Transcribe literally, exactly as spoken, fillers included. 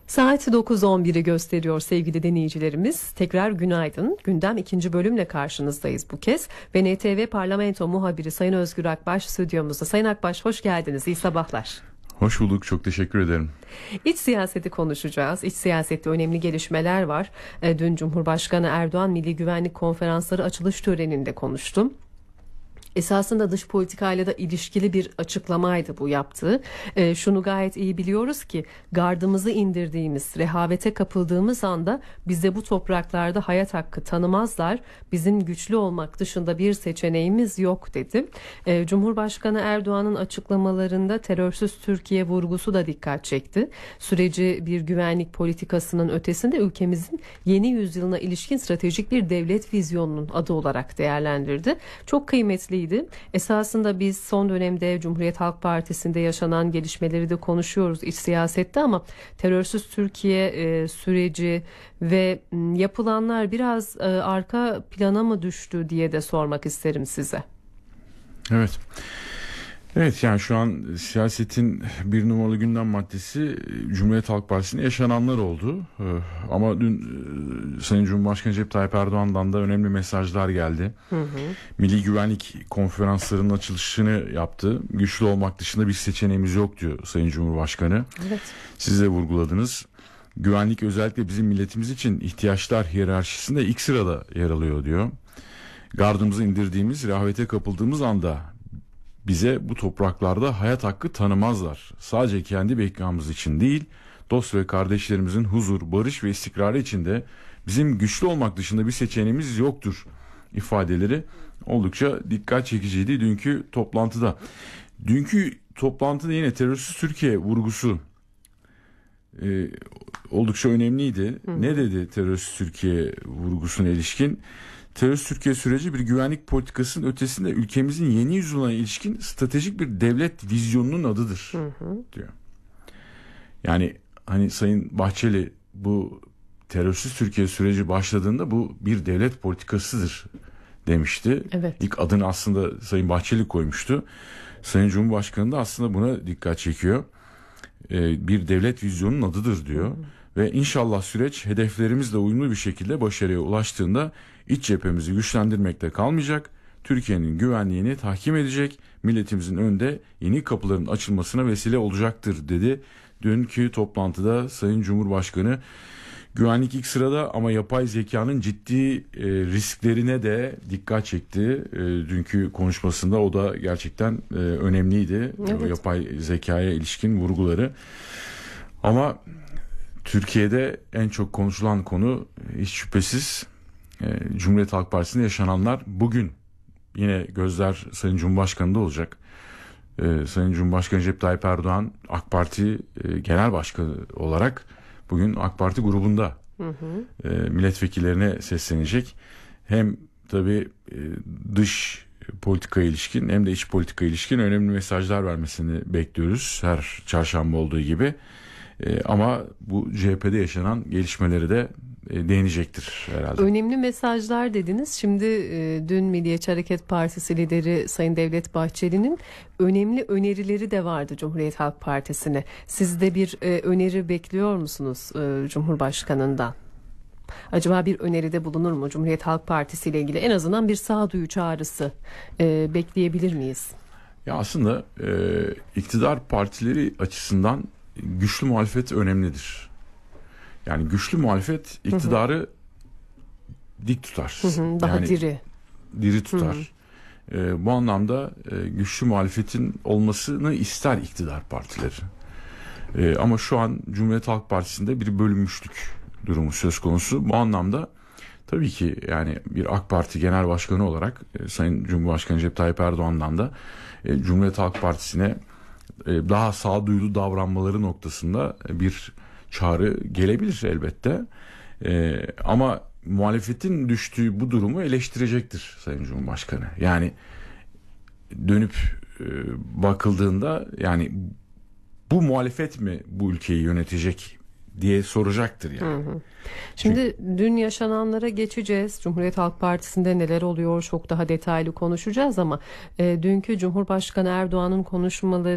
Saat dokuz on biri gösteriyor sevgili dinleyicilerimiz. Tekrar günaydın. Gündem ikinci bölümle karşınızdayız bu kez. Ve N T V Parlamento muhabiri Sayın Özgür Akbaş stüdyomuzda. Sayın Akbaş hoş geldiniz. İyi sabahlar. Hoş bulduk. Çok teşekkür ederim. İç siyaseti konuşacağız. İç siyasette önemli gelişmeler var. Dün Cumhurbaşkanı Erdoğan Milli Güvenlik Konferansları açılış töreninde konuştu. Esasında dış politikayla da ilişkili bir açıklamaydı bu yaptığı. E, şunu gayet iyi biliyoruz ki gardımızı indirdiğimiz, rehavete kapıldığımız anda bize bu topraklarda hayat hakkı tanımazlar. Bizim güçlü olmak dışında bir seçeneğimiz yok dedi. E, Cumhurbaşkanı Erdoğan'ın açıklamalarında terörsüz Türkiye vurgusu da dikkat çekti. Süreci bir güvenlik politikasının ötesinde ülkemizin yeni yüzyılına ilişkin stratejik bir devlet vizyonunun adı olarak değerlendirdi. Çok kıymetliydi. Esasında biz son dönemde Cumhuriyet Halk Partisi'nde yaşanan gelişmeleri de konuşuyoruz iç siyasette ama terörsüz Türkiye e, süreci ve m, yapılanlar biraz e, arka plana mı düştü diye de sormak isterim size. Evet. Evet, yani şu an siyasetin bir numaralı gündem maddesi Cumhuriyet Halk Partisi'nde yaşananlar oldu. Ama dün Sayın Cumhurbaşkanı Recep Tayyip Erdoğan'dan da önemli mesajlar geldi. Hı hı. Milli Güvenlik Konferanslarının açılışını yaptı. Güçlü olmak dışında bir seçeneğimiz yok diyor Sayın Cumhurbaşkanı. Evet. Siz de vurguladınız. Güvenlik özellikle bizim milletimiz için ihtiyaçlar hiyerarşisinde ilk sırada yer alıyor diyor. Gardımızı indirdiğimiz, rehavete kapıldığımız anda bize bu topraklarda hayat hakkı tanımazlar. Sadece kendi bekamız için değil, dost ve kardeşlerimizin huzur, barış ve istikrarı içinde bizim güçlü olmak dışında bir seçeneğimiz yoktur ifadeleri oldukça dikkat çekiciydi dünkü toplantıda. Dünkü toplantıda yine terörsüz Türkiye vurgusu e, oldukça önemliydi. Hı. Ne dedi terörsüz Türkiye vurgusuna ilişkin? Terörsüz Türkiye süreci bir güvenlik politikasının ötesinde ülkemizin yeni yüzyılına ilişkin stratejik bir devlet vizyonunun adıdır, hı hı. diyor. Yani hani Sayın Bahçeli bu terörsüz Türkiye süreci başladığında bu bir devlet politikasıdır demişti. Evet. İlk adını aslında Sayın Bahçeli koymuştu. Sayın Cumhurbaşkanı da aslında buna dikkat çekiyor. Ee, bir devlet vizyonunun adıdır diyor. Hı hı. Ve inşallah süreç hedeflerimizle uyumlu bir şekilde başarıya ulaştığında iç cephemizi güçlendirmekte kalmayacak, Türkiye'nin güvenliğini tahkim edecek, milletimizin önünde yeni kapıların açılmasına vesile olacaktır dedi. Dünkü toplantıda Sayın Cumhurbaşkanı güvenlik ilk sırada ama yapay zekanın ciddi e, risklerine de dikkat çekti. E, dünkü konuşmasında o da gerçekten e, önemliydi. Evet. O yapay zekaya ilişkin vurguları. Ama Türkiye'de en çok konuşulan konu hiç şüphesiz e, Cumhuriyet Halk Partisi'nde yaşananlar. Bugün yine gözler Sayın Cumhurbaşkanı'nda olacak. E, Sayın Cumhurbaşkanı Recep Tayyip Erdoğan AK Parti e, Genel Başkanı olarak bugün AK Parti grubunda hı hı. E, milletvekillerine seslenecek. Hem tabii e, dış politika ilişkin hem de iç politika ilişkin önemli mesajlar vermesini bekliyoruz. Her çarşamba olduğu gibi. Ee, ama bu C H P'de yaşanan gelişmeleri de e, değinecektir herhalde. Önemli mesajlar dediniz. Şimdi e, dün Milliyetçi Hareket Partisi lideri Sayın Devlet Bahçeli'nin önemli önerileri de vardı Cumhuriyet Halk Partisi'ne. Siz de bir e, öneri bekliyor musunuz e, Cumhurbaşkanı'ndan? Acaba bir öneride bulunur mu Cumhuriyet Halk Partisi ile ilgili? En azından bir sağduyu çağrısı e, bekleyebilir miyiz? Ya aslında e, iktidar partileri açısından güçlü muhalefet önemlidir. Yani güçlü muhalefet iktidarı hı hı. dik tutar. Hı hı, daha yani diri. Diri tutar. Hı hı. E, bu anlamda e, güçlü muhalefetin olmasını ister iktidar partileri. E, ama şu an Cumhuriyet Halk Partisi'nde bir bölünmüşlük durumu söz konusu. Bu anlamda tabii ki yani bir AK Parti Genel Başkanı olarak e, Sayın Cumhurbaşkanı Recep Tayyip Erdoğan'dan da e, Cumhuriyet Halk Partisi'ne daha sağduyulu davranmaları noktasında bir çağrı gelebilir elbette. Ee, ama muhalefetin düştüğü bu durumu eleştirecektir Sayın Cumhurbaşkanı. Yani dönüp e, bakıldığında yani bu muhalefet mi bu ülkeyi yönetecek diye soracaktır yani. Hı hı. Şimdi Çünkü... dün yaşananlara geçeceğiz. Cumhuriyet Halk Partisi'nde neler oluyor çok daha detaylı konuşacağız ama e, dünkü Cumhurbaşkanı Erdoğan'ın konuşmaları